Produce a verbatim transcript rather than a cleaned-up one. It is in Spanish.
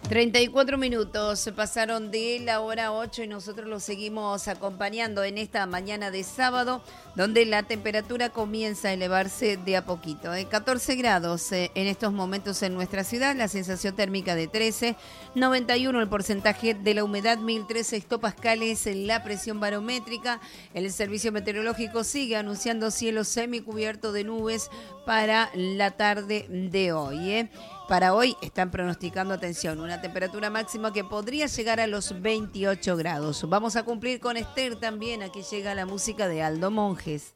treinta y cuatro minutos se pasaron de la hora ocho y nosotros los seguimos acompañando en esta mañana de sábado, donde la temperatura comienza a elevarse de a poquito. ¿eh? catorce grados eh, en estos momentos en nuestra ciudad, la sensación térmica de trece, noventa y uno el porcentaje de la humedad, mil trece hectopascales en la presión barométrica. El servicio meteorológico sigue anunciando cielo semicubierto de nubes para la tarde de hoy. ¿eh? Para hoy están pronosticando, atención, una temperatura máxima que podría llegar a los veintiocho grados. Vamos a cumplir con Esther también. Aquí llega la música de Aldo Monjes.